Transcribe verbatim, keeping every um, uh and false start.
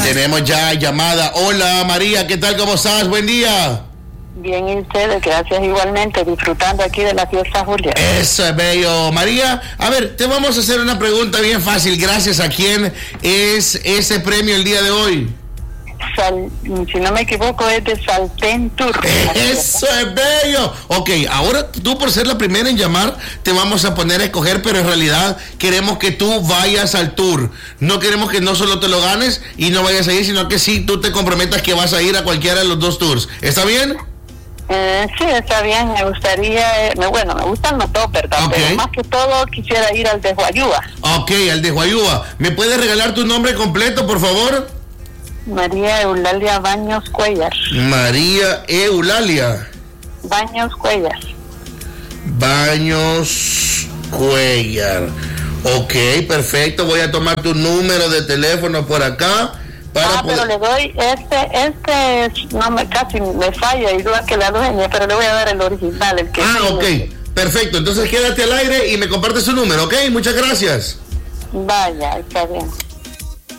tenemos ya llamada. Hola María, ¿qué tal? ¿Cómo estás? Buen día. Bien, y ustedes, gracias igualmente, disfrutando aquí de la fiesta Julia. Eso es bello. María, a ver, te vamos a hacer una pregunta bien fácil. Gracias. ¿A quién es ese premio el día de hoy? Sal, si no me equivoco, es de Salten Tour. Eso es bello. Ok, ahora tú por ser la primera en llamar te vamos a poner a escoger, pero en realidad queremos que tú vayas al tour. No queremos que no solo te lo ganes y no vayas a ir, sino que sí tú te comprometas que vas a ir a cualquiera de los dos tours. ¿Está bien? Eh, sí, está bien, me gustaría, eh, me, bueno, me gustan los dos, ¿verdad? Okay. Pero más que todo quisiera ir al de Huayúa. Ok, al de Huayúa. ¿Me puedes regalar tu nombre completo, por favor? María Eulalia Baños Cuellar. María Eulalia Baños Cuellar. Baños Cuellar. Ok, perfecto. Voy a tomar tu número de teléfono por acá. Para ah, poder... pero le doy, este, este, no me, casi me falla, igual que la dueña, pero le voy a dar el original, el que... Ah, ok, tiene. Perfecto. Entonces quédate al aire y me compartes su número, ¿ok? Muchas gracias. Vaya, está bien.